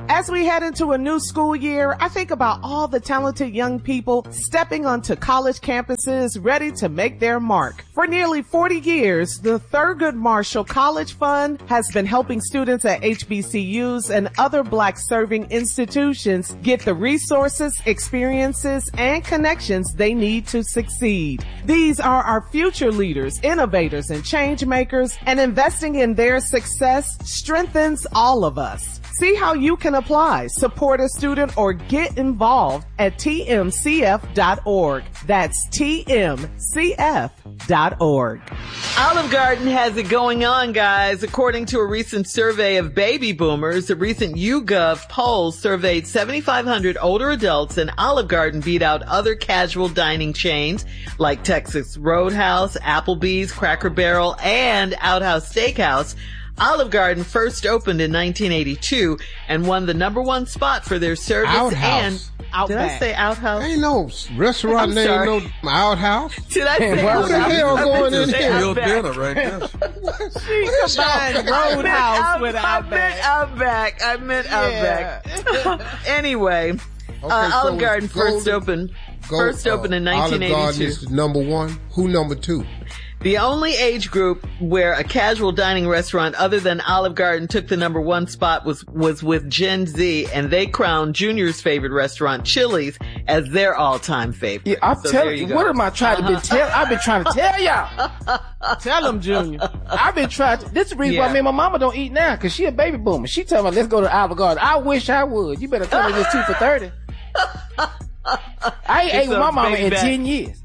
As we head into a new school year, I think about all the talented young people stepping onto college campuses ready to make their mark. For nearly 40 years, the Thurgood Marshall College Fund has been helping students at HBCUs and other Black-serving institutions get the resources, experiences, and connections they need to succeed. These are our future leaders, innovators, and change makers, and investing in their success strengthens all of us. See how you can apply, support a student, or get involved at tmcf.org. That's tmcf.org. Olive Garden has it going on, guys. According to a recent survey of baby boomers, a recent YouGov poll surveyed 7,500 older adults, and Olive Garden beat out other casual dining chains like Texas Roadhouse, Applebee's, Cracker Barrel, and Outhouse Steakhouse. Olive Garden first opened in 1982 and won the #1 spot for their service Outhouse. and Did I say Outhouse? Ain't no restaurant named no Outhouse. Did I say What the hell going in here? Real dinner right there. She combined Roadhouse with Outback. I meant Outback. Anyway, Olive Garden first opened in 1982. Olive Garden is #1. Who #2? The only age group where a casual dining restaurant other than Olive Garden took the #1 spot was with Gen Z, and they crowned Junior's favorite restaurant, Chili's, as their all-time favorite. Yeah, I'm telling you, what am I trying to tell? I've been trying to tell y'all. Tell them, Junior. I've been trying to. This is the reason why me and my mama don't eat now, because she a baby boomer. She tell me, let's go to Olive Garden. I wish I would. You better tell me this 2 for $30. I ain't ate with my mama in 10 years.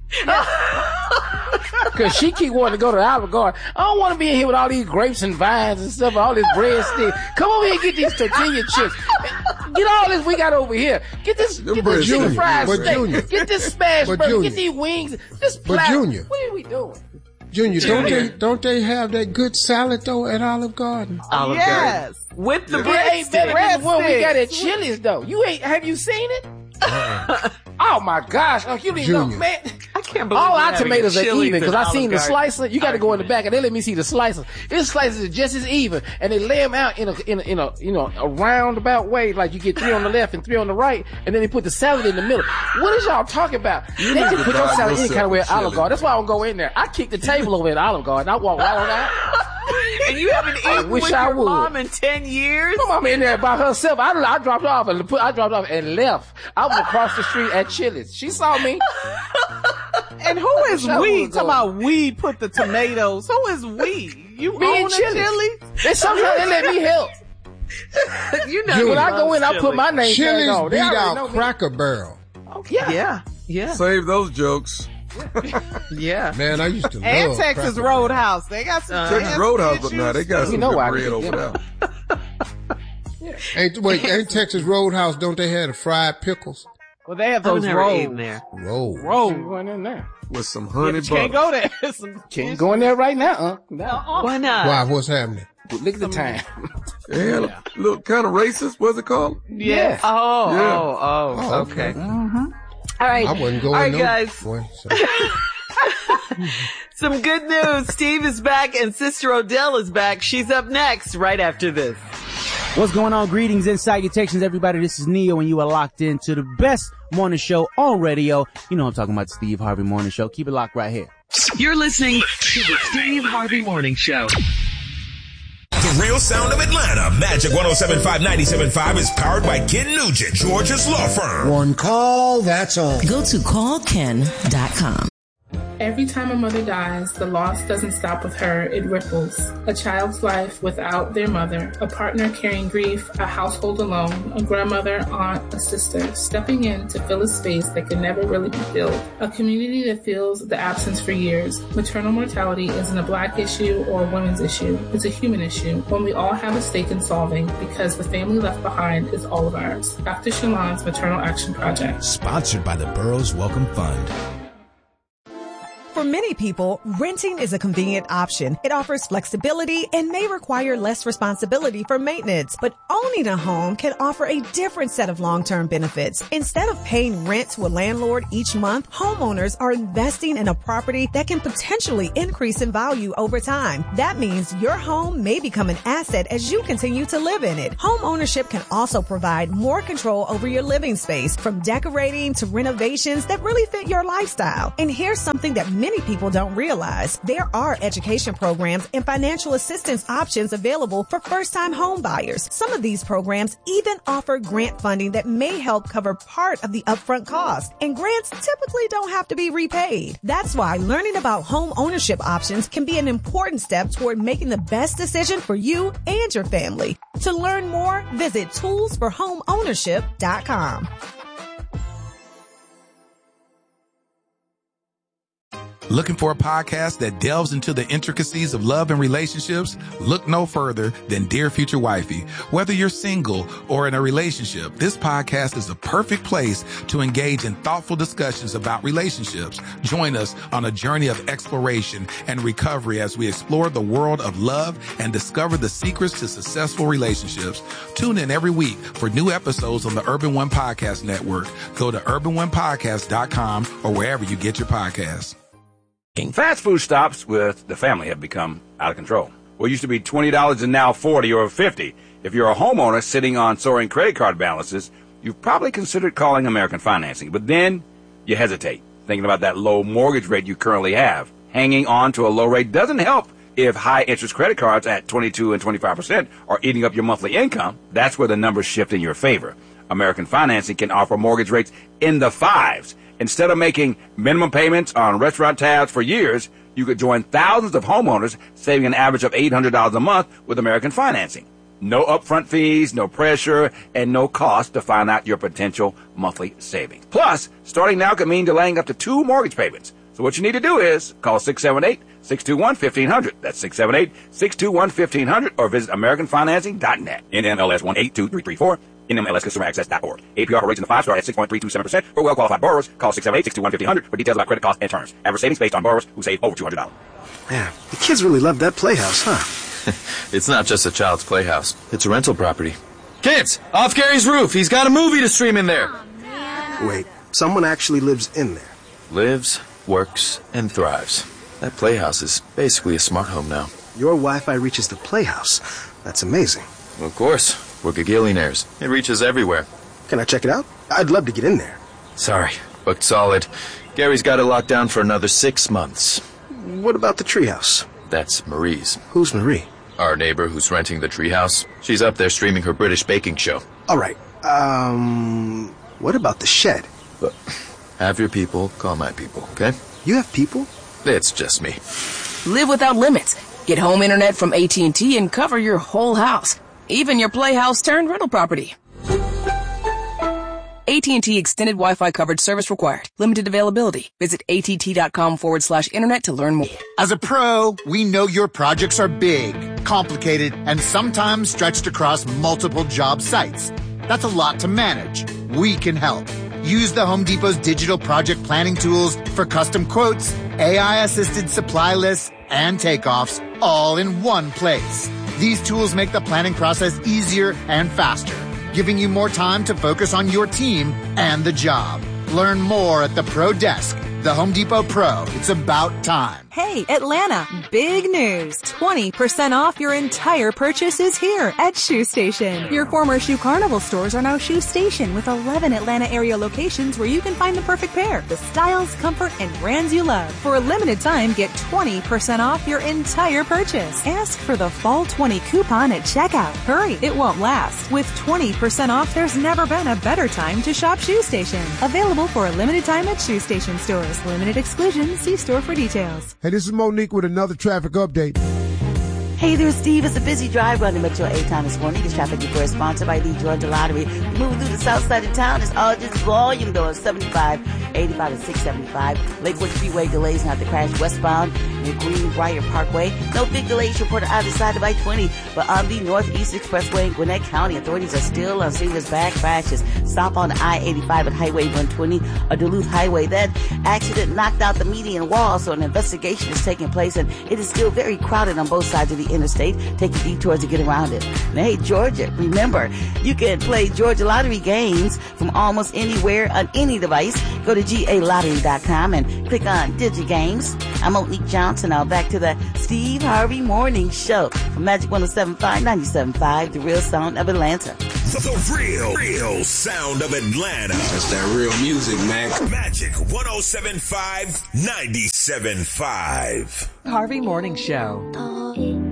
Cause she keep wanting to go to Olive Garden. I don't want to be in here with all these grapes and vines and stuff, all this bread stick. Come over here and get these tortilla chips. Get all this we got over here. Get this chicken fried steak. Get this smashed burger. Get these wings. This platter. Junior, what are we doing? Junior, don't they have that good salad though at Olive Garden? Olive Garden. With the bread ain't better than the one we got at Chili's though. Have you seen it? Oh my gosh! Oh, you didn't know, man. I can't believe all our tomatoes are even because I seen the Garden. slicer. You got to go in the back and they let me see the slicer. This slicer is just as even, and they lay them out in a roundabout way, like you get 3 on the left and 3 on the right, and then they put the salad in the middle. What is y'all talking about? They can put your salad any kind of way at Olive Garden. That's why I don't go in there. I kick the table over at Olive Garden. I walk right on out. And you haven't eaten with your mom in 10 years? My mom in there by herself. I dropped off and left. I was across the street at Chili's. She saw me. And who is we? Talking about we put the tomatoes. Who is we? You own a Chili's? And sometimes they let me help. You know, when I go in, I put my name Chili's on. beat out Cracker Barrel. Oh, yeah. Save those jokes. Yeah. Man, I used to love And Texas Roadhouse. They got some Texas Roadhouse, but now they got some good bread over there. Ain't Texas Roadhouse, don't they have the fried pickles? Well, they have those rolls. Rolls. Going in there. With some honey butter. Can't go there. Can't go in there right now, Why not? Why? What's happening? Look at the time. Yeah, look kind of racist. What's it called? Yeah. Oh, okay. Mm-hmm. All right. I wasn't going. All right, guys. Some good news. Steve is back and Sister Odell is back. She's up next right after this. What's going on? Greetings and salutations, everybody. This is Neo, and you are locked into the best morning show on radio. You know I'm talking about the Steve Harvey Morning Show. Keep it locked right here. You're listening to the Steve Harvey Morning Show. The real sound of Atlanta. Magic 107.5, 97.5 is powered by Ken Nugent, Georgia's law firm. One call, that's all. Go to callken.com. Every time a mother dies, the loss doesn't stop with her, it ripples. A child's life without their mother, a partner carrying grief, a household alone, a grandmother, aunt, a sister, stepping in to fill a space that can never really be filled. A community that feels the absence for years. Maternal mortality isn't a Black issue or a women's issue. It's a human issue, one we all have a stake in solving because the family left behind is all of ours. Dr. Shalon's Maternal Action Project. Sponsored by the Burroughs Welcome Fund. For For many people, renting is a convenient option. It offers flexibility and may require less responsibility for maintenance. But owning a home can offer a different set of long-term benefits. Instead of paying rent to a landlord each month, homeowners are investing in a property that can potentially increase in value over time. That means your home may become an asset as you continue to live in it. Home ownership can also provide more control over your living space, from decorating to renovations that really fit your lifestyle. And here's something that many people don't realize. There are education programs and financial assistance options available for first-time home buyers. Some of these programs even offer grant funding that may help cover part of the upfront cost. And grants typically don't have to be repaid. That's why learning about home ownership options can be an important step toward making the best decision for you and your family. To learn more, visit toolsforhomeownership.com. Looking for a podcast that delves into the intricacies of love and relationships? Look no further than Dear Future Wifey. Whether you're single or in a relationship, this podcast is a perfect place to engage in thoughtful discussions about relationships. Join us on a journey of exploration and recovery as we explore the world of love and discover the secrets to successful relationships. Tune in every week for new episodes on the Urban One Podcast Network. Go to urbanonepodcast.com or wherever you get your podcasts. Fast food stops with the family have become out of control. What used to be $20 and now $40 or $50. If you're a homeowner sitting on soaring credit card balances, you've probably considered calling American Financing. But then you hesitate, thinking about that low mortgage rate you currently have. Hanging on to a low rate doesn't help if high-interest credit cards at 22 and 25% are eating up your monthly income. That's where the numbers shift in your favor. American Financing can offer mortgage rates in the fives. Instead of making minimum payments on restaurant tabs for years, you could join thousands of homeowners saving an average of $800 a month with American Financing. No upfront fees, no pressure, and no cost to find out your potential monthly savings. Plus, starting now could mean delaying up to 2 mortgage payments. So what you need to do is call 678-621-1500. That's 678-621-1500 or visit AmericanFinancing.net. NMLS 182334. NMLSConsumerAccess.org. APR rates in the 5-star at 6.32% for well-qualified borrowers. Call 678-621-1500 for details about credit costs and terms. Average savings based on borrowers who save over $200. Man, the kids really love that playhouse, huh? It's not just a child's playhouse. It's a rental property. Kids, off Gary's roof. He's got a movie to stream in there. Wait, someone actually lives in there? Lives, works, and thrives. That playhouse is basically a smart home now. Your Wi-Fi reaches the playhouse. That's amazing. Well, of course. We're gagillionaires. It reaches everywhere. Can I check it out? I'd love to get in there. Sorry, booked solid. Gary's got it locked down for another 6 months. What about the treehouse? That's Marie's. Who's Marie? Our neighbor who's renting the treehouse. She's up there streaming her British baking show. All right. What about the shed? Look, have your people call my people, okay? You have people? It's just me. Live without limits. Get home internet from AT&T and cover your whole house. Even your playhouse turned rental property. AT&T Extended Wi-Fi coverage service required. Limited availability. Visit att.com/internet to learn more. As a pro, we know your projects are big, complicated, and sometimes stretched across multiple job sites. That's a lot to manage. We can help. Use the Home Depot's digital project planning tools for custom quotes, AI-assisted supply lists, and takeoffs all in one place. These tools make the planning process easier and faster, giving you more time to focus on your team and the job. Learn more at the Pro Desk. The Home Depot Pro. It's about time. Hey, Atlanta, big news. 20% off your entire purchase is here at Shoe Station. Your former Shoe Carnival stores are now Shoe Station with 11 Atlanta area locations where you can find the perfect pair, the styles, comfort, and brands you love. For a limited time, get 20% off your entire purchase. Ask for the Fall 20 coupon at checkout. Hurry, it won't last. With 20% off, there's never been a better time to shop Shoe Station. Available for a limited time at Shoe Station stores. Limited exclusions. See store for details. Hey, this is Monique with another traffic update. Hey there, Steve. It's a busy drive on the Metro 8 time this morning. This traffic report is sponsored by the Georgia Lottery. Moving through the south side of town, it's all just volume though. 75, 85, and 675. Lakewood Freeway delays and have to crash westbound. near Greenbrier Parkway. No big delays reported either side of I-20, but on the Northeast Expressway in Gwinnett County, authorities are still on scene with bad crashes. Stop on I-85 at Highway 120 or Duluth Highway. That accident knocked out the median wall, so an investigation is taking place, and it is still very crowded on both sides of the interstate. Take a detour to get around it. Now, hey, Georgia, remember, you can play Georgia Lottery games from almost anywhere on any device. Go to GALottery.com and click on DigiGames. I'm Monique Johnson. Now back to the Steve Harvey Morning Show from Magic 107.5, 97.5, the real sound of Atlanta. The real sound of Atlanta. That's that real music, man. Magic 107.5, 97.5. Harvey Morning Show.